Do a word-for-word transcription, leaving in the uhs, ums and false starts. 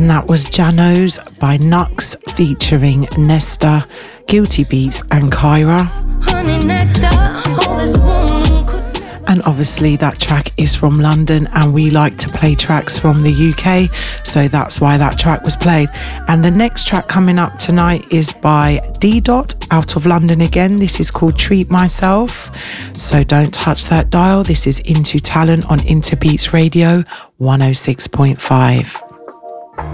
And that was Janos by Nux featuring Nesta, Guilty Beats and Kyra. And obviously that track is from London, and we like to play tracks from the U K, so that's why that track was played. And the next track coming up tonight is by D Dot out of London again. This is called Treat Myself. So don't touch that dial. This is Into Talent on Interbeats Radio one oh six point five.